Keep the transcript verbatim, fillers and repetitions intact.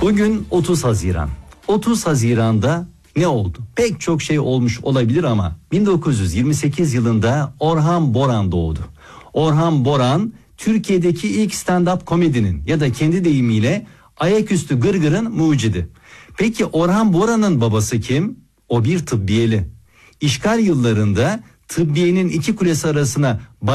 Bugün otuz Haziran. otuz Haziran'da ne oldu? Pek çok şey olmuş olabilir ama bin dokuz yüz yirmi sekiz yılında Orhan Boran doğdu. Orhan Boran Türkiye'deki ilk stand-up komedinin ya da kendi deyimiyle ayaküstü gırgırın mucidi. Peki Orhan Boran'ın babası kim? O bir tıbbiyeli. İşgal yıllarında tıbbiyenin iki kulesi arasına